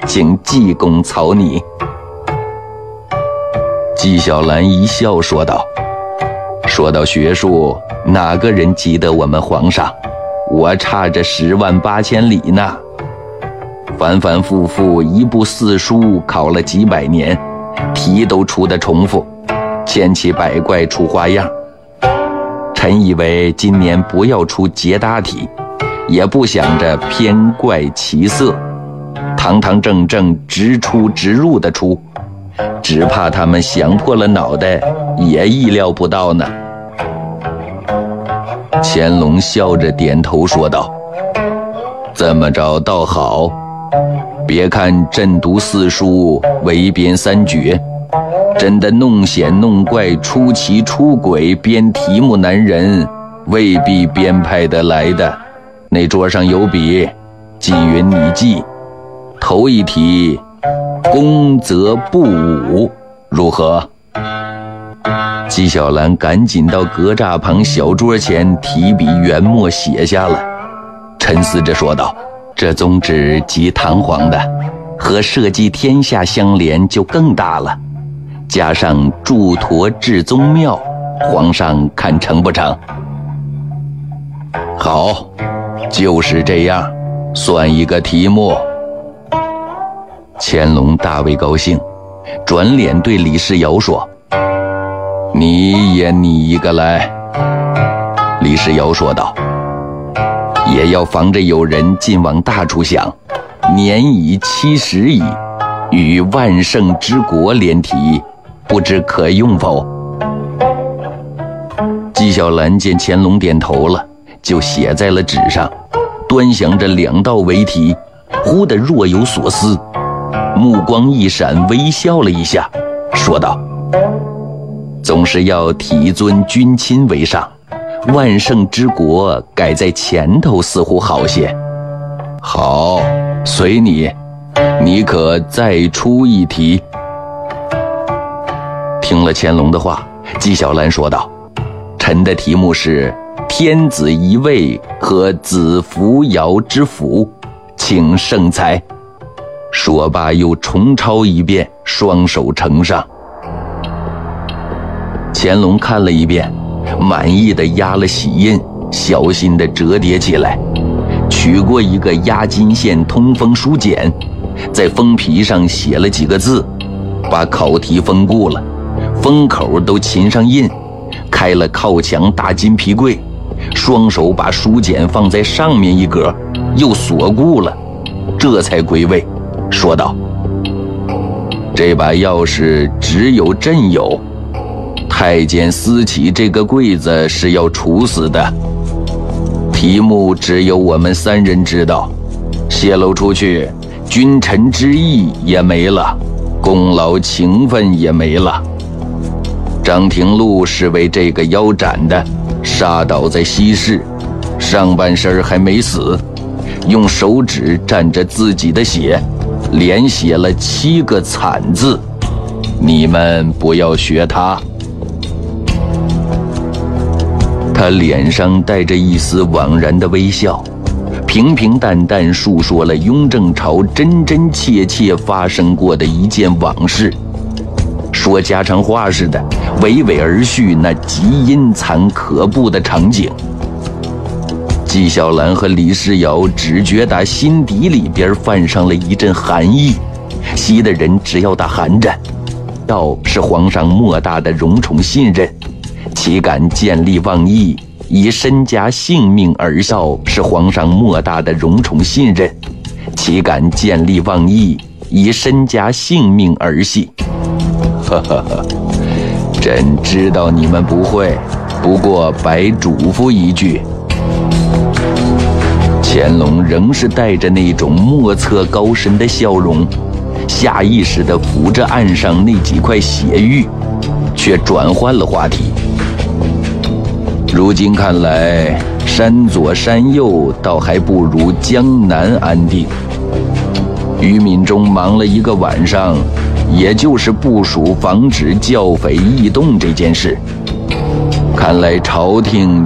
请济公草拟。纪晓岚一笑说道：说到学术，哪个人记得我们皇上？我差着108000里呢。反反复复一部四书考了几百年，题都出的重复，千奇百怪出花样。臣以为今年不要出捷答题，也不想着偏怪奇色，堂堂正正直出直入的出，只怕他们想破了脑袋也意料不到呢。乾隆笑着点头说道：这么着倒好，别看朕读四书围编三绝，真的弄显弄怪出奇出轨编题目难人，未必编派得来的。那桌上有笔，纪云你记，头一题公则不武，如何？纪晓岚赶紧到阁栅旁小桌前提笔原墨写下了，沉思着说道：这宗旨极堂皇的，和社稷天下相连就更大了，加上祝陀至宗庙，皇上看成不成？好，就是这样，算一个题目。乾隆大为高兴，转脸对李世尧说：你也拟一个来。李世尧说道：也要防着有人尽往大处想，年已70矣，与万圣之国连题，不知可用否？纪晓岚见乾隆点头了，就写在了纸上，端详着2道为题，忽地若有所思，目光一闪，微笑了一下，说道：总是要体尊君亲为上，万圣之国改在前头似乎好些。好，随你，你可再出一题。听了乾隆的话，纪晓岚说道：臣的题目是天子一位和子扶摇之福，请圣裁。说罢又重抄一遍，双手呈上。乾隆看了一遍，满意的压了玺印，小心的折叠起来，取过一个压金线通风书简，在封皮上写了几个字，把考题封固了，封口都沁上印，开了靠墙大金皮柜，双手把书简放在上面一格，又锁固了，这才归位，说道：这把钥匙只有朕有，太监私起这个柜子是要处死的，题目只有我们3人知道，泄露出去，君臣之义也没了，功劳情分也没了。张廷禄是为这个腰斩的，杀倒在西市，上半身还没死，用手指蘸着自己的血，连写了7个惨字，你们不要学他。他脸上带着一丝惘然的微笑，平平淡淡述说了雍正朝真真切切发生过的一件往事，说家常话似的，娓娓而叙那极阴惨可怖的场景。纪晓岚和李世尧只觉打心底里边泛上了一阵寒意，吸的人只要打寒战。道是皇上莫大的荣宠信任，岂敢见利忘义，以身家性命而效，是皇上莫大的荣宠信任，岂敢见利忘义，以身家性命而戏。呵呵呵，朕知道你们不会，不过白嘱咐一句。乾隆仍是带着那种莫测高深的笑容，下意识地抚着案上那几块血玉，却转换了话题。如今看来，山左山右倒还不如江南安定。于敏中忙了一个晚上，也就是部署防止教匪异动这件事。看来朝廷